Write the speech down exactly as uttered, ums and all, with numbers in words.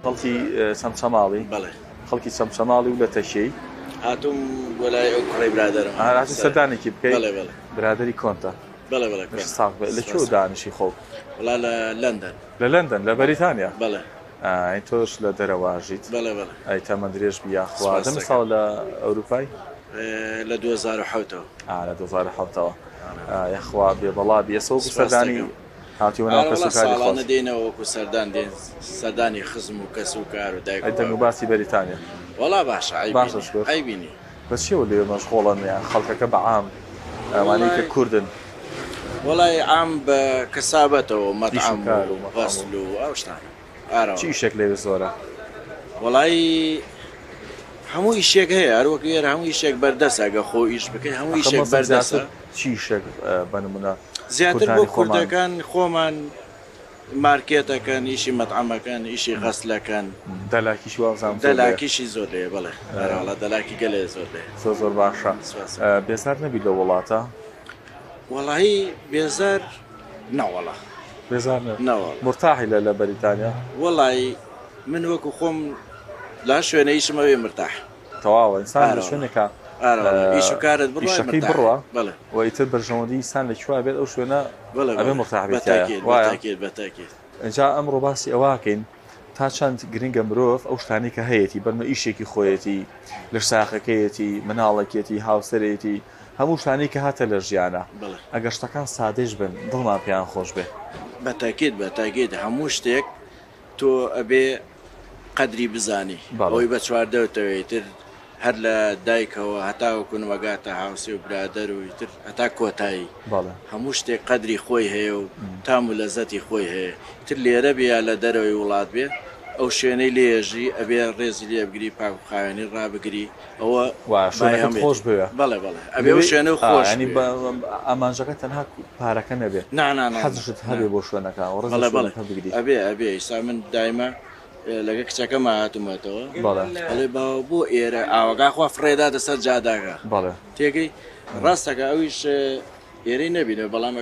خەڵکی سەمسەماڵی بەڵێ خەڵکی سەمسەماڵی و لە تەشەی هاتووم وەلای ئەو کوڕی برادرم هاتی سەردانێکی بکەیت بەڵێ بەڵێ برادری کۆنتە بەڵێ بەڵێ ساق لە چۆ دانیشی خۆ وڵا لە لەندەن لە لەندەن لە بەریتانیا بەڵێ ئەی تۆش لە دەرەواژیت بەڵێ بەڵێ ئەی تەمە درێژ بیاخوا دەم ساڵ لە ئەوروپای لە دوو هەزار و حەوتەوە لە دوو هەزار و حەوتەوە یەخوا بێ بەڵا بێسەوە سەردانی هاتیوەنەوە کەسوکاری خۆ ساڵانە دێنەوە وەکو سەردان دێن سەردانی خزم و کەس و کار و دایک دەنگ و باسی بەریتانیا وەڵا باشە ئەیبینی بەچیەوە لێ مەشغوڵن یان خەڵکەکە بە عام ئەوانەی کە کوردن وەڵای عام بە کەسابەتەوە مەطعەم و غەسل و ئەو شتانە چی ئیشێک لێوێ زۆرە وەڵای هەموو ئیشێک هەیە هەروەک ێرە هەموو ئیشێک بەردەسە ئەگە خۆ ئیش بکەیت هەموو ئیشێک بەردەسە چی ئیشێک بەنمونە زیاتر بۆ کوردەکان خۆمان مارکێتەکەن ئیشی مەطعەمەکەن ئیشی غەسلەکەن دەلاکیشی وازام دەلاکیشی زۆر لێ بڵێ هەراڵە دەلاکی گەلێ زۆر لێ زۆر زۆر باشە بێزار نەبی لە وڵاتە وەڵایی بێزار نەوەڵە بێزار نەوە مرتاحی لە لە بەریتانیا وەڵایی من وەکو خۆم لا شوێنە ئیشمەوێ مرتاح تەواوە ئینسان لە شوێنێکە ئیش و کارت ئیشەکەی بڕوە بەڵێ و ئیتر بەرژەوەندی ئینسان لەکوێ بێت ئەو شوێنە ئەبێ مرتاح بێت بەتاکید ئەجا ئەمڕۆ باسی ئەواکەین تا چەند گرنگە مرۆڤ ئەو شتانی کە هەیەی بەرمە ئیشێکی خۆیەتی لە ساخەکەیەتی مناڵەکێتی هاوسەرێتی هەموو شتانی کە هاتە لە ژیانە ئەگەر شتەکان سادەش بن دڵمان پێیان خۆش بێ بەتاکید بەتاکید هەموو شتێک تۆ ئەبێ قەدری بزانی ئەوی بە چواردەوتەوەیتر هەر لە دایکەوە هەتاوەکوون وەگاتە هاوسێ و برادەر و تر هەتا کۆتایی هەموو شتێک قەدری خۆی هەیە و تام و لەزەتی خۆی هەیە تر لێرە بێ لە دەرەوەی وڵات بێ ئەو شوێنەی لێژی ئەبێ ڕێزی لێ بگری پاک و خاوێنی ڕابگری ئەوە خۆش بێ بەڵێ بەڵێ ئەبێ ئەو شوێنە خۆش ئامانجەکە تەنها پارەکە نەبێت حەزشت هەبێ بۆ شوێنەکە ئەبێ ئەبێ ئیسا من دایمە لەگە کچەکەمە هاتوومەتەوە ئەڵێ باوە بۆ ئێرە ئاوەگاخوا فڕێدا دەسەر جاداگە تێگەی ڕاستەکە ئەویش ئێرەی نەبینە بەڵام